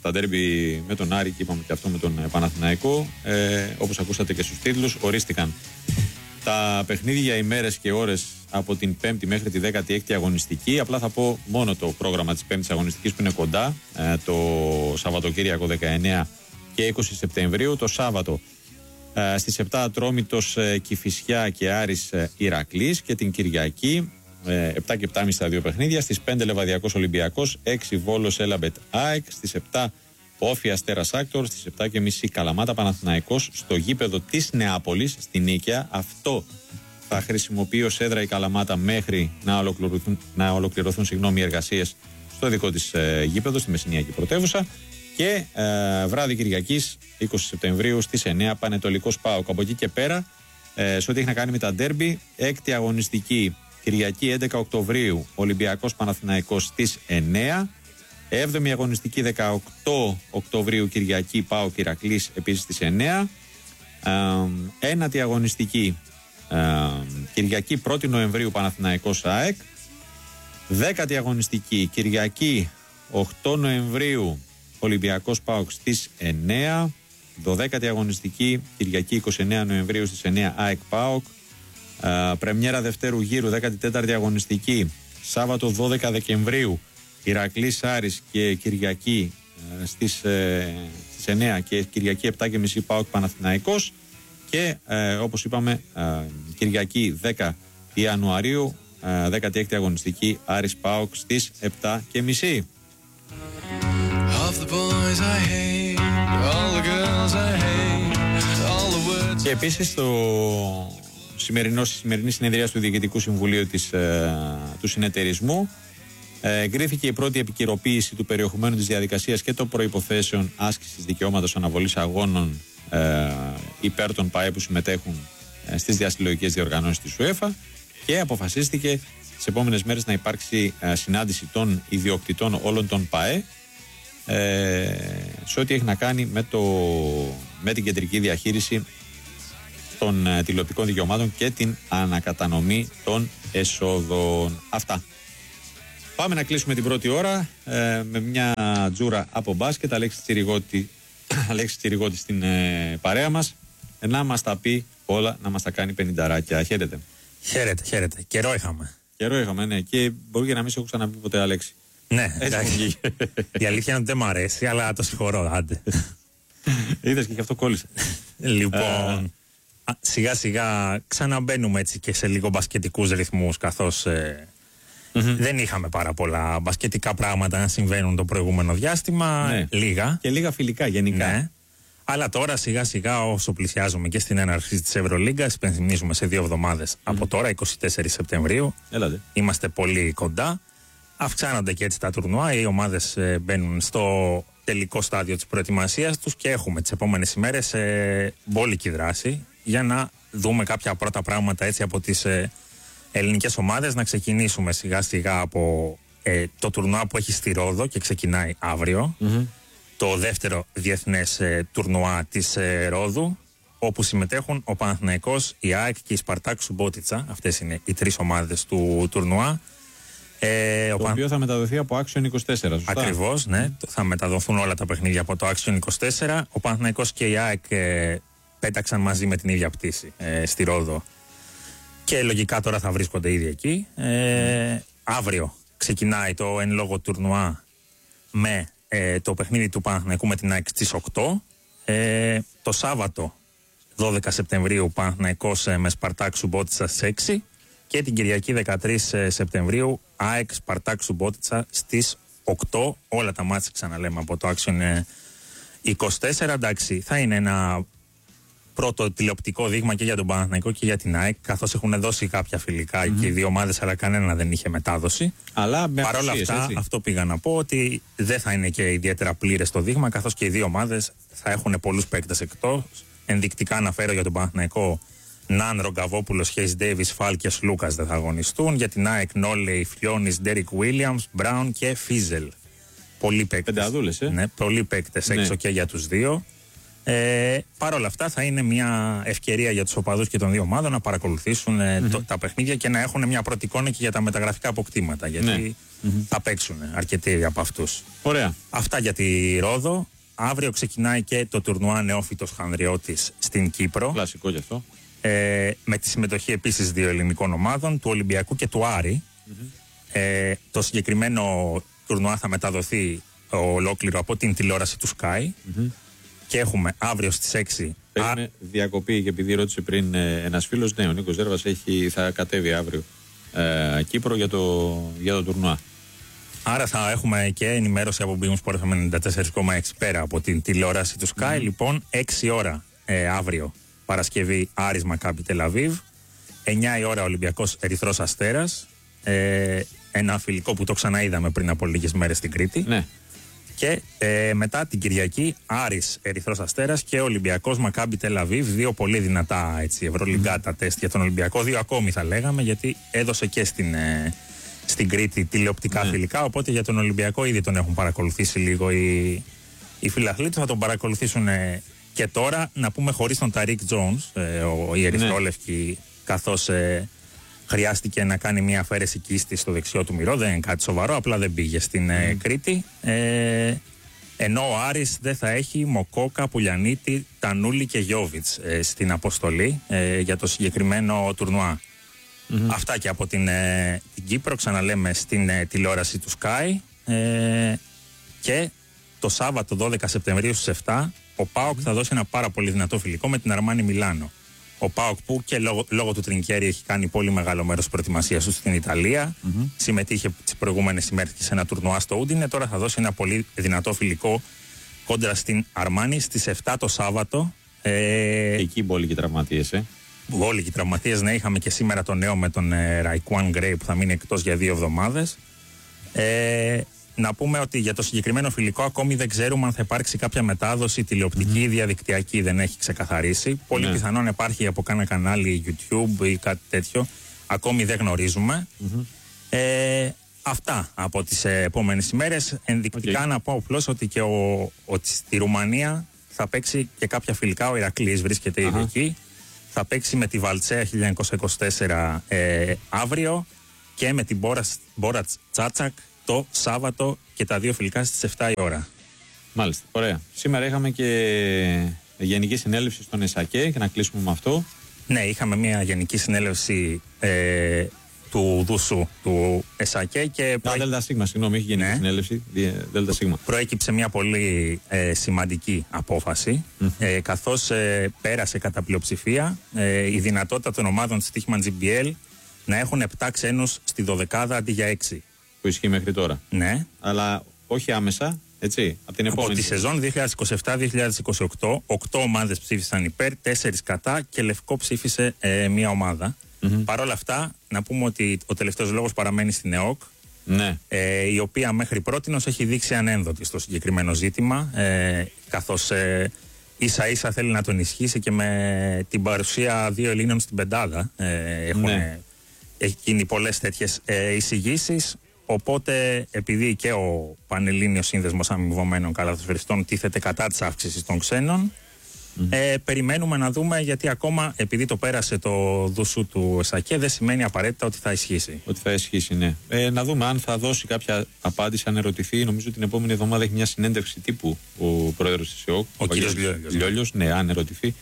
τα ντέρμπι με τον Άρη και είπαμε και αυτό με τον Παναθηναϊκό. Όπως ακούσατε και στους τίτλους, ορίστηκαν τα παιχνίδια για ημέρες και ώρες από την 5η μέχρι τη 16η αγωνιστική. Απλά θα πω μόνο το πρόγραμμα της 5ης αγωνιστικής που είναι κοντά, το Σαββατοκύριακο 19 και 20 Σεπτεμβρίου. Το Σάββατο στις 7 Ατρόμητος Κηφισιά και Άρης Ηρακλής, και την Κυριακή 7 και 7.30 τα δύο παιχνίδια. Στις 5 Λεβαδιακός Ολυμπιακός, 6 Βόλος Έλαμπετ ΑΕΚ, στις 7 Όφη Αστέρας Άκτορ, στις 7.30 Καλαμάτα Παναθηναϊκός στο γήπεδο της Νεάπολης στη Νίκαια. Αυτό θα χρησιμοποιεί ως έδρα η Καλαμάτα μέχρι να ολοκληρωθούν οι εργασίες στο δικό της γήπεδο, στη Μεσσηνιακή πρωτεύουσα. Και βράδυ Κυριακής 20 Σεπτεμβρίου στις 9 Πανετολικός ΠΑΟΚ. Από εκεί και πέρα, σε ό,τι έχει να κάνει με τα ντέρμπι, 6η αγωνιστική Κυριακή 11 Οκτωβρίου Ολυμπιακός Παναθηναϊκός στις 9. 7η αγωνιστική 18 Οκτωβρίου Κυριακή ΠΑΟΚ Ηρακλής επίσης στις 9. 9η αγωνιστική Κυριακή 1η Νοεμβρίου Παναθηναϊκός ΑΕΚ. 10η αγωνιστική Κυριακή 8 Νοεμβρίου Ολυμπιακός ΠΑΟΚ στις 9. 12η αγωνιστική Κυριακή 29 Νοεμβρίου στις 9 ΑΕΚ ΠΑΟΚ. Πρεμιέρα δευτέρου γύρου 14η αγωνιστική Σάββατο 12 Δεκεμβρίου Ηρακλής Άρης και Κυριακή στις 9 και Κυριακή 7.30 ΠΑΟΚ Παναθηναϊκός. Και όπως είπαμε Κυριακή 10 Ιανουαρίου 16η αγωνιστική Άρης ΠΑΟΚ στις 7.30. Και επίσης σημερινή συνεδρία του Διοικητικού Συμβουλίου του Συνεταιρισμού εγκρίθηκε η πρώτη επικαιροποίηση του περιεχομένου της διαδικασίας και των προϋποθέσεων άσκησης δικαιώματος αναβολής αγώνων υπέρ των ΠΑΕ που συμμετέχουν στις διασυλλογικές διοργανώσεις της UEFA, και αποφασίστηκε τις επόμενες μέρες να υπάρξει συνάντηση των ιδιοκτητών όλων των ΠΑΕ σε ό,τι έχει να κάνει με την κεντρική διαχείριση των τηλεοπτικών δικαιωμάτων και την ανακατανομή των εσόδων. Αυτά. Πάμε να κλείσουμε την πρώτη ώρα με μια τζούρα από μπάσκετ. Αλέξη Τσιριγώτη στην παρέα μας, να μας τα πει όλα, να μας τα κάνει 50ράκια. Χαίρετε. Χαίρετε. Καιρό είχαμε, ναι. Και μπορεί και να μην σε έχω ξαναπεί ποτέ, Αλέξη. Ναι, εντάξει. Η αλήθεια είναι ότι δεν μ' αρέσει, αλλά το συγχωρώ, άντε. Είδες και γι' αυτό κόλλησε. Λοιπόν, σιγά σιγά ξαναμπαίνουμε έτσι και σε λίγο μπασκετικούς ρυθμούς, καθώς δεν είχαμε πάρα πολλά μπασκετικά πράγματα να συμβαίνουν το προηγούμενο διάστημα. Ναι. Λίγα. Και λίγα φιλικά γενικά. Ναι. Αλλά τώρα σιγά σιγά, όσο πλησιάζουμε και στην έναρξη της Ευρωλίγκας, υπενθυμίζουμε σε 2 εβδομάδες από τώρα, 24 Σεπτεμβρίου. Έλατε. Είμαστε πολύ κοντά. Αυξάνονται και έτσι τα τουρνουά. Οι ομάδες μπαίνουν στο τελικό στάδιο της προετοιμασίας τους και έχουμε τις επόμενες ημέρες μπόλικη δράση για να δούμε κάποια πρώτα πράγματα έτσι από τις ελληνικές ομάδες. Να ξεκινήσουμε σιγά σιγά από το τουρνουά που έχει στη Ρόδο και ξεκινάει αύριο. Το δεύτερο διεθνές τουρνουά της Ρόδου, όπου συμμετέχουν ο Παναθηναϊκός, η ΑΕΚ και η Σπαρτάκ Σουμπότιτσα. Αυτές είναι οι 3 ομάδες του τουρνουά. Το οποίο θα μεταδοθεί από Action 24, σωστά? Ακριβώς, ναι. Θα μεταδοθούν όλα τα παιχνίδια από το Action 24. Ο Παναθηναϊκός και η ΑΕΚ πέταξαν μαζί με την ίδια πτήση στη Ρόδο και λογικά τώρα θα βρίσκονται ήδη εκεί. Αύριο ξεκινάει το εν λόγω τουρνουά με το παιχνίδι του Παναθηναϊκού με την ΑΕΚ στις 8. Το Σάββατο 12 Σεπτεμβρίου Παναθηναϊκός με Σπαρτάκ Σουμπότιτσα στις 6. Και την Κυριακή 13 Σεπτεμβρίου ΑΕΚ Σπαρτάκ Σουμπότιτσα στις 8. Όλα τα μάτια ξαναλέμε από το Action 24. Εντάξει, θα είναι ένα πρώτο τηλεοπτικό δείγμα και για τον Παναθηναϊκό και για την ΑΕΚ, καθώς έχουν δώσει κάποια φιλικά και οι 2 ομάδες, αλλά κανένα δεν είχε μετάδοση. Αλλά παρ' όλα αυτά, έτσι, αυτό πήγα να πω, ότι δεν θα είναι και ιδιαίτερα πλήρες το δείγμα, καθώς και οι 2 ομάδες θα έχουν πολλούς παίκτες εκτός. Ενδεικτικά αναφέρω για τον Παναθηναϊκό: Ναν, Ρογκαβόπουλος, Χέις Ντέιβις, Φάλκες, Λούκας δεν θα αγωνιστούν. Για την ΑΕΚ, Νόλεϊ, Φλιώνης, Ντέρικ Βίλιαμς, Μπράουν και Φίζελ. Πολλοί παίκτες. Πενταδούλες, Ναι, πολλοί παίκτες έξω και για τους 2. Παρ' όλα αυτά θα είναι μια ευκαιρία για τους οπαδούς και των δύο ομάδων να παρακολουθήσουν τα παιχνίδια και να έχουν μια πρώτη εικόνα και για τα μεταγραφικά αποκτήματα, γιατί θα παίξουν αρκετοί από αυτούς. Ωραία. Αυτά για τη Ρόδο. Αύριο ξεκινάει και το τουρνουά Νεόφυτος Χανδριώτης στην Κύπρο. Κλασικό γι' αυτό. Με τη συμμετοχή επίσης δύο ελληνικών ομάδων, του Ολυμπιακού και του Άρη. Το συγκεκριμένο τουρνουά θα μεταδοθεί ολόκληρο από την τηλεόραση του Sky. Και έχουμε αύριο στις 6. Έχουμε διακοπή, και επειδή ρώτησε πριν ένας φίλος, ναι, ο Νίκος Ζέρβας θα κατέβει αύριο Κύπρο για το τουρνουά. Άρα θα έχουμε και ενημέρωση από Beam Sport FM 94,6 πέρα από την τηλεόραση του Sky. Λοιπόν, 6 ώρα αύριο Παρασκευή Άρης Μακάμπι Τελαβίβ. 9 η ώρα Ολυμπιακός Ερυθρός Αστέρας. Ένα φιλικό που το ξαναείδαμε πριν από λίγες μέρες στην Κρήτη. Ναι. Και μετά την Κυριακή Άρης Ερυθρός Αστέρας και Ολυμπιακός Μακάμπι Τελαβίβ. Δύο πολύ δυνατά ευρωλιγκάτα τεστ για τον Ολυμπιακό. Δύο ακόμη θα λέγαμε, γιατί έδωσε και στην Κρήτη τηλεοπτικά φιλικά. Οπότε για τον Ολυμπιακό ήδη τον έχουν παρακολουθήσει λίγο οι φιλαθλοί του. Θα τον παρακολουθήσουν και τώρα. Να πούμε χωρίς τον Ταρίκ Τζόνς, οι ερυθρόλευκοι, καθώς χρειάστηκε να κάνει μια αφαίρεση κίστη στο δεξιό του μυρό. Δεν είναι κάτι σοβαρό, απλά δεν πήγε στην Κρήτη. Ενώ ο Άρης δεν θα έχει Μοκόκα, Πουλιανίτη, Τανούλη και Γιόβιτς στην αποστολή για το συγκεκριμένο τουρνουά. Αυτά και από την Κύπρο, ξαναλέμε, στην τηλεόραση του Sky. Και το Σάββατο 12 Σεπτεμβρίου στις 7 ο ΠΑΟΚ θα δώσει ένα πάρα πολύ δυνατό φιλικό με την Αρμάνι Μιλάνο. Ο ΠΑΟΚ, που και λόγω του Τρινκέρι έχει κάνει πολύ μεγάλο μέρος προετοιμασίας του στην Ιταλία, συμμετείχε τις προηγούμενες ημέρες και σε ένα τουρνουά στο Ούντινε, τώρα θα δώσει ένα πολύ δυνατό φιλικό κόντρα στην Αρμάνι στις 7 το Σάββατο. Εκεί μπόλικοι τραυματίες, Μπόλικοι τραυματίες, ναι. Είχαμε και σήμερα το νέο με τον Ραϊκουάν Γκρέι που θα μείνει εκτός για 2 εβδομάδες. Να πούμε ότι για το συγκεκριμένο φιλικό ακόμη δεν ξέρουμε αν θα υπάρξει κάποια μετάδοση τηλεοπτική ή διαδικτυακή, δεν έχει ξεκαθαρίσει. Πολύ πιθανόν υπάρχει από κάνα κανάλι YouTube ή κάτι τέτοιο. Ακόμη δεν γνωρίζουμε. Αυτά από τις επόμενες ημέρες. Ενδεικτικά να πω απλώς ότι και ότι στη Ρουμανία θα παίξει και κάποια φιλικά. Ο Ηρακλής βρίσκεται ήδη εκεί. Θα παίξει με τη Βαλτσέα 1924 αύριο και με την Μπόρατς Τσάτσακ το Σάββατο, και τα δύο φιλικά στις 7 η ώρα. Μάλιστα, ωραία. Σήμερα είχαμε και γενική συνέλευση στον ΕΣΑΚΕ, και να κλείσουμε με αυτό. Ναι, είχαμε μια γενική συνέλευση του Δούσου του ΕΣΑΚΕ και... ΔΣ, συγγνώμη, έχει γενική συνέλευση, ΔΣ. Προέκυψε μια πολύ σημαντική απόφαση, καθώς πέρασε κατά πλειοψηφία η δυνατότητα των ομάδων της Τύχημαν GBL να έχουν 7 ξένους στη δωδεκάδα αντί για 6. Που ισχύει μέχρι τώρα. Ναι. Αλλά όχι άμεσα, έτσι, από την επόμενη. Από τη σεζόν 2027-2028, 8 ομάδες ψήφισαν υπέρ, 4 κατά και Λευκό ψήφισε μία ομάδα. Παρ' όλα αυτά, να πούμε ότι ο τελευταίος λόγος παραμένει στην ΕΟΚ, η οποία μέχρι πρότινος έχει δείξει ανένδοτη στο συγκεκριμένο ζήτημα, καθώς ίσα ίσα θέλει να τον ισχύσει και με την παρουσία 2 Ελλήνων στην πεντάδα. Έχει γίνει πολλές τέτοιες εισηγήσεις. Οπότε, επειδή και ο Πανελλήνιος Σύνδεσμος Αμοιβωμένων Καλαθοσφαιριστών τίθεται κατά της αύξησης των ξένων, περιμένουμε να δούμε, γιατί ακόμα επειδή το πέρασε το Δουσού του ΕΣΑΚΕ δεν σημαίνει απαραίτητα ότι θα ισχύσει. Ότι θα ισχύσει, ναι. Να δούμε αν θα δώσει κάποια απάντηση, αν ερωτηθεί. Νομίζω την επόμενη εβδομάδα έχει μια συνέντευξη τύπου ο πρόεδρος της ΕΟΚ, ο κ. Λιόλιος. Ναι, αν ερωτηθεί.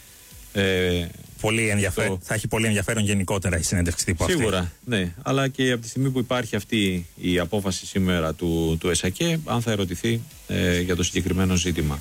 Θα έχει πολύ ενδιαφέρον γενικότερα η συνέντευξη τύπου αυτή. Σίγουρα, ναι. Αλλά και από τη στιγμή που υπάρχει αυτή η απόφαση σήμερα του ΕΣΑΚΕ, αν θα ερωτηθεί για το συγκεκριμένο ζήτημα.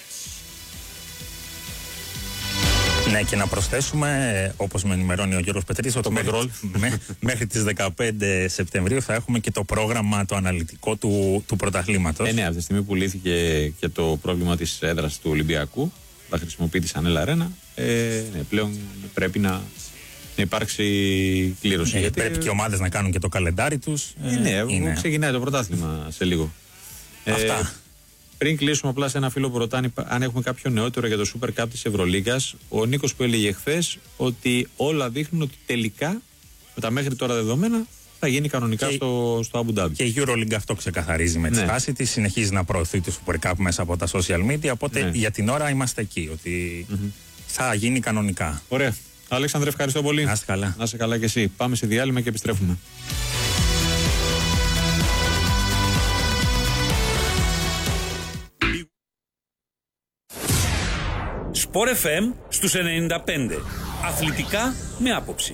Ναι, και να προσθέσουμε, όπως με ενημερώνει ο Γιώργος Πετρής, ότι μέχρι τις 15 Σεπτεμβρίου θα έχουμε και το πρόγραμμα το αναλυτικό του πρωταθλήματος. Ναι, από τη στιγμή που λύθηκε και το πρόβλημα της έδρας του Ολυμπιακού, θα χρησιμοποιεί τη Σανέλ Αρένα, πλέον πρέπει να υπάρξει κλήρωση. Γιατί πρέπει και οι ομάδες να κάνουν και το καλεντάρι τους. Ξεκινάει το πρωτάθλημα σε λίγο. Αυτά. Πριν κλείσουμε, απλά σε ένα φίλο που ρωτάνε αν έχουμε κάποιο νεότερο για το Super Cup της Ευρωλίγκας, ο Νίκος που έλεγε χθες ότι όλα δείχνουν ότι τελικά, με τα μέχρι τώρα δεδομένα, θα γίνει κανονικά στο Αμπου Ντάμπι. Και η EuroLeague αυτό ξεκαθαρίζει με τη στάση της. Συνεχίζει να προωθεί το Super Cup μέσα από τα social media. Οπότε για την ώρα είμαστε εκεί. Ότι θα γίνει κανονικά. Ωραία. Αλέξανδρε, ευχαριστώ πολύ. Να είστε καλά. Να είστε καλά και εσύ. Πάμε σε διάλειμμα και επιστρέφουμε. Sport FM στους 95. Αθλητικά με άποψη.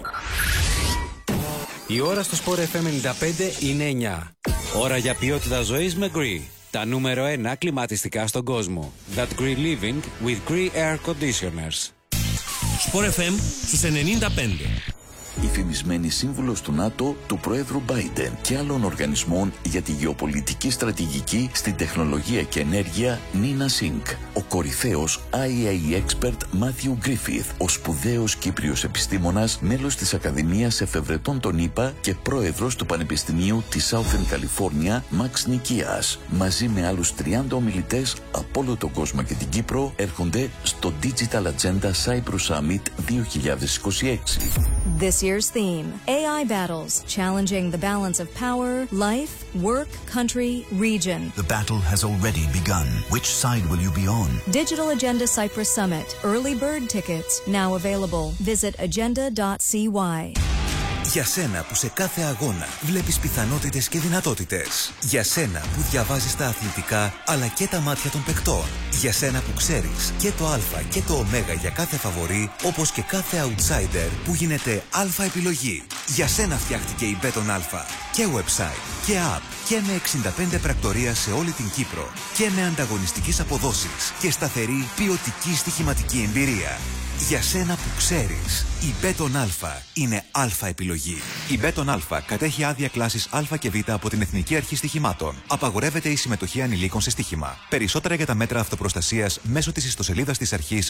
Η ώρα στο Sport FM 95 είναι 9. Ώρα για ποιότητα ζωής με Gree. Τα νούμερο 1 κλιματιστικά στον κόσμο. That Gree Living with Gree Air Conditioners. Sport FM στους 95. Η φημισμένη σύμβουλος του ΝΑΤΟ, του Προέδρου Biden και άλλων οργανισμών για τη γεωπολιτική στρατηγική στην τεχνολογία και ενέργεια, Νίνα Σινκ. Ο κορυφαίος IAEA expert Μάθιου Γκρίφιθ, ο σπουδαίος Κύπριος επιστήμονας, μέλος της Ακαδημίας Εφευρετών των ΗΠΑ και πρόεδρος του Πανεπιστημίου της Southern California, Μαξ Νικίας. Μαζί με άλλους 30 ομιλητές από όλο τον κόσμο και την Κύπρο, έρχονται στο Digital Agenda Cyprus Summit 2026. This year's theme, AI battles, challenging the balance of power, life, work, country, region. The battle has already begun. Which side will you be on? Digital Agenda Cyprus Summit. Early bird tickets now available. Visit agenda.cy. Για σένα που σε κάθε αγώνα βλέπεις πιθανότητες και δυνατότητες. Για σένα που διαβάζεις τα αθλητικά αλλά και τα μάτια των παικτών. Για σένα που ξέρεις και το α και το ω για κάθε φαβορί, όπως και κάθε outsider που γίνεται αλφα επιλογή. Για σένα φτιάχτηκε η Μπέτον Αλφα. Και website και app και με 65 πρακτορία σε όλη την Κύπρο. Και με ανταγωνιστικές αποδόσεις και σταθερή ποιοτική στοιχηματική εμπειρία. Για σένα που ξέρεις, η Μπέτον Αλφα είναι αλφα επιλογή. Η Μπέτον Αλφα κατέχει άδεια κλάσης Α και Β από την Εθνική Αρχή Στοιχημάτων. Απαγορεύεται η συμμετοχή ανηλίκων σε στοίχημα. Περισσότερα για τα μέτρα αυτοπροστασίας μέσω της ιστοσελίδας της αρχής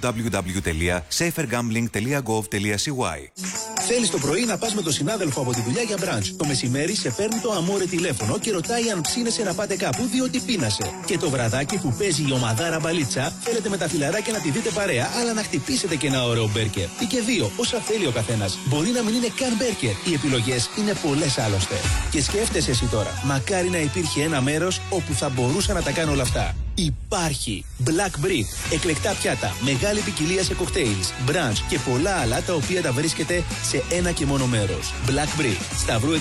www.safergambling.gov.cy. Θέλεις το πρωί να πας με τον συνάδελφο από τη δουλειά για μπραντς. Το μεσημέρι σε παίρνει το αμόρε τηλέφωνο και ρωτάει αν ψήνεσαι να πάτε κάπου διότι πείνασε. Και το βραδάκι που παίζει η ομαδάρα μπαλίτσα, θέλετε με τα φιλαράκια να τη δείτε παρέα, αλλά να χτυπήσετε και ένα ωραίο μπέρκερ. Ή και δύο, όσα θέλει ο καθένας. Μπορεί να μην είναι καν μπέρκερ. Οι επιλογές είναι πολλές άλλωστε. Και σκέφτεσαι εσύ τώρα, μακάρι να υπήρχε ένα μέρος όπου θα μπορούσα να τα κάνω όλα αυτά. Υπάρχει Black Brick, εκλεκτά πιάτα, μεγάλη ποικιλία σε κοκτέιλς, brunch και πολλά άλλα τα οποία τα βρίσκεται σε ένα και μόνο μέρος. Black Brick, Σταυρού